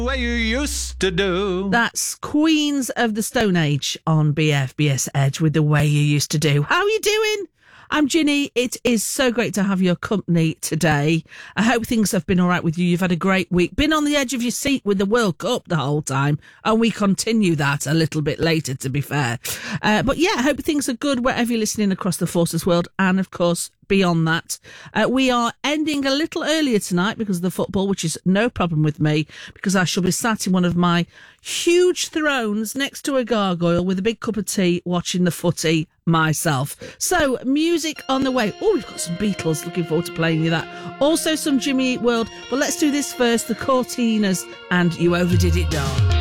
way you used to do. That's Queens of the Stone Age on BFBS Edge with The Way You Used to Do. How are you doing? I'm Ginny. It is so great to have your company today. I hope things have been all right with you. You've had a great week. Been on the edge of your seat with the World Cup the whole time. And we continue that a little bit later, to be fair. But yeah, I hope things are good wherever you're listening across the Forces world. And of course, beyond that, we are ending a little earlier tonight because of the football, which is no problem with me, because I shall be sat in one of my huge thrones next to a gargoyle with a big cup of tea watching the footy myself. So, music on the way. Oh, we've got some Beatles. Looking forward to playing you that. Also some Jimmy Eat World. But let's do this first. The Cortinas and You Overdid It, Darling.